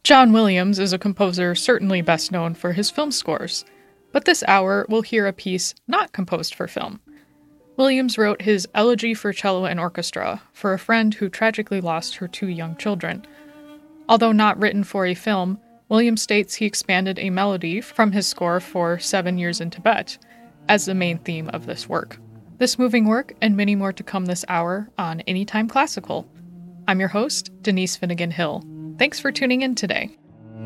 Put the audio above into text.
John Williams is a composer certainly best known for his film scores, but this hour we'll hear a piece not composed for film. Williams wrote his Elegy for Cello and Orchestra for a friend who tragically lost her 2 young children. Although not written for a film, Williams states he expanded a melody from his score for 7 Years in Tibet as the main theme of this work. This moving work and many more to come this hour on Anytime Classical. I'm your host, Denise Finnegan Hill. Thanks for tuning in today.